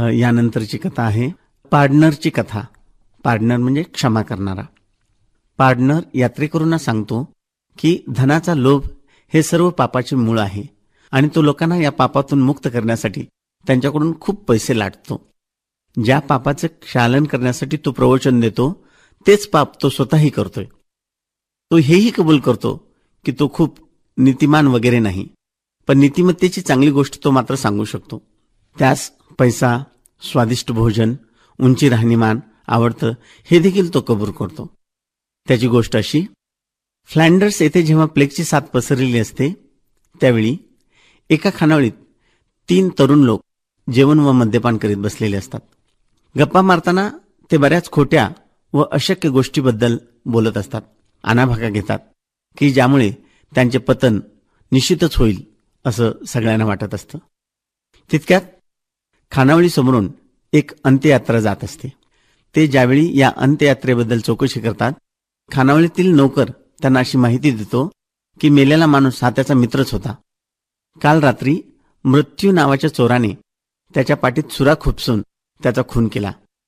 यानंतरची कथा आहे पार्टनरची कथा. पार्टनर म्हणजे क्षमा करणारा. पार्टनर यात्रेकरूंना सांगतो की धनाचा लोभ हे सर्व पापाचे मूळ आहे आणि तो लोकांना या पापातून मुक्त करण्यासाठी त्यांच्याकडून खूप पैसे लाटतो. ज्या पापाचे क्षालन करण्यासाठी तो प्रवचन देतो तेच पाप तो स्वतःही करतोय. तो हेही कबूल करतो की तो खूप नीतिमान वगैरे नाही, पण नीतिमत्तेची चांगली गोष्ट तो मात्र सांगू शकतो. त्यास पैसा, स्वादिष्ट भोजन, उंची राहणीमान आवडतं हे देखील तो कबूल करतो. त्याची गोष्ट अशी, फ्लँडर्स येथे जेव्हा प्लेगची साथ पसरलेली असते त्यावेळी एका खानावळीत 3 तरुण लोक जेवण व मद्यपान करीत बसलेले असतात. गप्पा मारताना ते बऱ्याच खोट्या व अशक्य गोष्टीबद्दल बोलत असतात. आणाभाका घेतात की ज्यामुळे त्यांचे पतन निश्चितच होईल असं सगळ्यांना वाटत असतं. तितक्यात खानावळीसमोरून एक अंत्ययात्रा जात असते. ते ज्यावेळी या अंत्ययात्रेबद्दल चौकशी करतात, खानावळीतील नौकर त्यांना अशी माहिती देतो की मेलेला माणूस हा त्याचा मित्रच होता. काल रात्री मृत्यू नावाच्या चोराने त्याच्या पाठीत सुरा खुपसून त्याचा खून केला.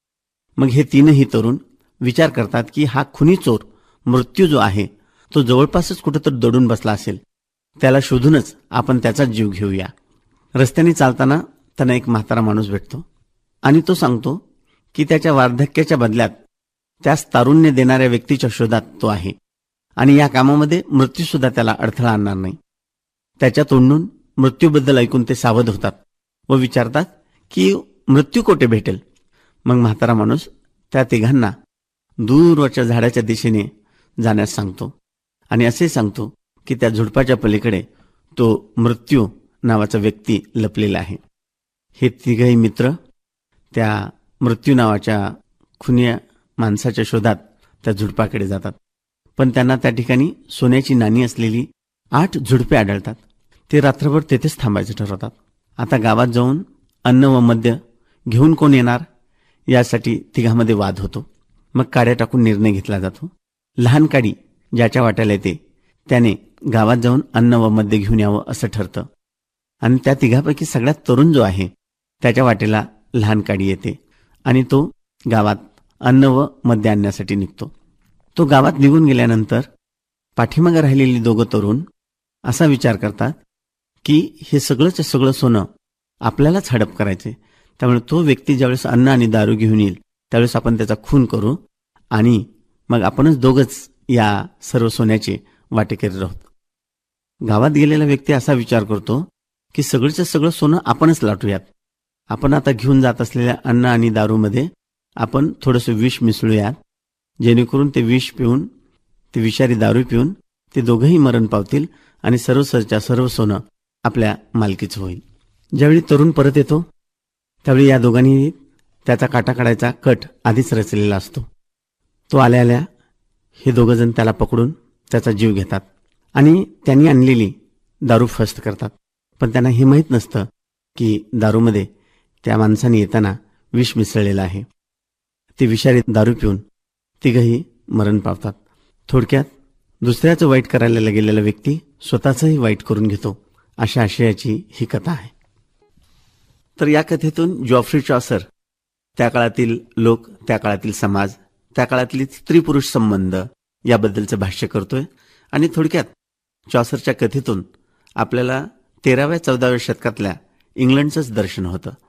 मग हे 3ही तरुण विचार करतात की हा खुनी चोर मृत्यू जो आहे तो जवळपासच कुठेतरी दडून बसला असेल. त्याला शोधूनच आपण त्याचा जीव घेऊया. रस्त्याने चालताना त्यांना एक म्हातारा माणूस भेटतो आणि तो सांगतो की त्याच्या वार्धक्याच्या बदल्यात त्यास तारुण्य देणाऱ्या व्यक्तीच्या शोधात तो आहे आणि या कामामध्ये मृत्यूसुद्धा त्याला अडथळा आणणार नाही. त्याच्या तोंडून मृत्यूबद्दल ऐकून ते सावध होतात व विचारतात की मृत्यू कोठे भेटेल. मग म्हातारा माणूस त्या तिघांना दूरवरच्या झाडाच्या दिशेने जाण्यास सांगतो आणि असे सांगतो की त्या झुडपाच्या पलीकडे तो मृत्यू नावाचा व्यक्ती लपलेला आहे. हे तिघही मित्र त्या मृत्यू नावाच्या खुन्या माणसाच्या शोधात त्या झुडपाकडे जातात. पण त्यांना त्या ठिकाणी सोन्याची नाणी असलेली 8 झुडपे आढळतात. ते रात्रभर तेथेच थांबायचं ठरवतात. आता गावात जाऊन अन्न व मद्य घेऊन कोण येणार यासाठी तिघांमध्ये वाद होतो. मग काड्या टाकून निर्णय घेतला जातो. लहान काडी ज्याच्या वाट्याला येते त्याने गावात जाऊन अन्न व मद्य घेऊन यावं असं ठरतं आणि त्या तिघापैकी सगळ्यात तरुण जो आहे त्याच्या वाटेला लहान काडी येते आणि तो गावात अन्न व मद्य आणण्यासाठी निघतो. तो गावात निघून गेल्यानंतर पाठीमागे राहिलेली 2 तरुण असा विचार करतात की हे सगळंच सगळं सोनं आपल्यालाच हडप करायचे. त्यामुळे तो व्यक्ती ज्यावेळेस अन्न आणि दारू घेऊन येईल त्यावेळेस आपण त्याचा खून करू आणि मग आपणच दोघंच या सर्व सोन्याचे वाटेकरी राहू. गावात गेलेला व्यक्ती असा विचार करतो की सगळंच सगळं सोनं आपणच लाटूयात. आपण आता घेऊन जात असलेल्या अन्न आणि दारूमध्ये आपण थोडंसं विष मिसळूयात, जेणेकरून ते विष पिऊन, ते विषारी दारू पिऊन ते दोघंही मरण पावतील आणि सर्वच्या सर्व सोनं आपल्या मालकीचं होईल. ज्यावेळी तरुण परत येतो त्यावेळी या दोघांनी त्याचा काटा काढायचा कट आधीच रचलेला असतो. तो आल्या आल्या हे दोघंजण त्याला पकडून त्याचा जीव घेतात आणि त्यांनी आणलेली दारू फस्त करतात. पण त्यांना हे माहीत नसतं की दारूमध्ये त्या माणसाने येताना विष मिसळलेलं आहे. ते विषारी दारू पिऊन तिघही मरण पावतात. थोडक्यात दुसऱ्याचं वाईट करायला गेलेला व्यक्ती स्वतःचंही वाईट करून घेतो, अशा आशयाची ही कथा आहे. तर या कथेतून जॉफ्री चॉसर त्या काळातील लोक, त्या काळातील समाज, त्या काळातील स्त्री पुरुष संबंध याबद्दलचं भाष्य करतोय आणि थोडक्यात चॉसरच्या कथेतून आपल्याला 13व्या-14व्या शतकातल्या इंग्लंडचंच दर्शन होतं.